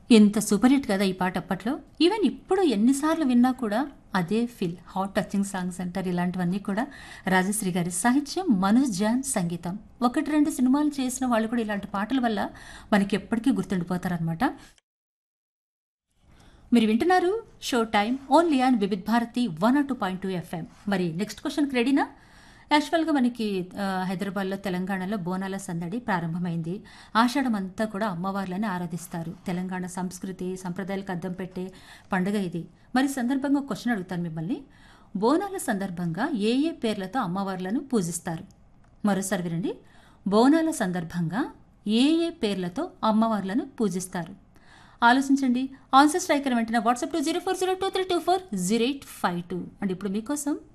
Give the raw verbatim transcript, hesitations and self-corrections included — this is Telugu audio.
ఎంత సూపర్ హిట్ కదా ఈ పాట అప్పట్లో. ఈవెన్ ఇప్పుడు ఎన్నిసార్లు విన్నా కూడా అదే ఫీల్. హాట్ టచింగ్ సాంగ్స్ అంటారు ఇలాంటివన్నీ కూడా. రాజశ్రీ గారి సాహిత్యం, మనోజ్ జాన్ సంగీతం. ఒకటి రెండు సినిమాలు చేసిన వాళ్ళు కూడా ఇలాంటి పాటల వల్ల మనకి ఎప్పటికీ గుర్తుండిపోతారనమాట. మీరు వింటున్నారు show time only on Vividh Bharati one or two point two FM. మరి నెక్స్ట్ క్వశ్చన్కి రెడీనా? యాక్చువల్గా మనకి ఆ, హైదరాబాద్లో, తెలంగాణలో బోనాల సందడి ప్రారంభమైంది. ఆషాఢం అంతా కూడా అమ్మవార్లని ఆరాధిస్తారు. తెలంగాణ సంస్కృతి సంప్రదాయాలకు అద్దం పెట్టే పండుగ ఇది. మరి ఈ సందర్భంగా ఒక క్వశ్చన్ అడుగుతాను మిమ్మల్ని. బోనాల సందర్భంగా ఏ ఏ పేర్లతో అమ్మవార్లను పూజిస్తారు? మరోసారి వినండి. బోనాల సందర్భంగా ఏ ఏ పేర్లతో అమ్మవార్లను పూజిస్తారు? ఆలోచించండి. ఆన్సర్ స్ట్రైకర్ వెంటనే WhatsApp to zero four zero two three two four zero eight five two. And ఇప్పుడు మీకోసం